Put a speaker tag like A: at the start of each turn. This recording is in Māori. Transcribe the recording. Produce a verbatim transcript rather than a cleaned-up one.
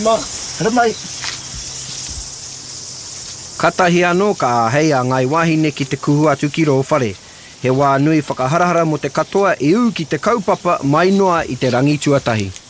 A: Ma, hara mai.
B: Katahi anō ka hei a ngai wahine ki te kuhu atu ki ro whare. He wā nui whakaharahara mo te katoa e u ki te kaupapa mai noa i te rangi tuatahi.